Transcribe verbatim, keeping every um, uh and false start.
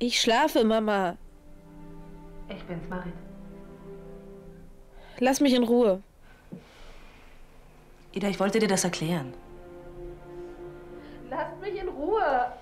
Ich schlafe, Mama. Ich bin's, Marit. Lass mich in Ruhe. Ida, ich wollte dir das erklären. Lasst mich in Ruhe.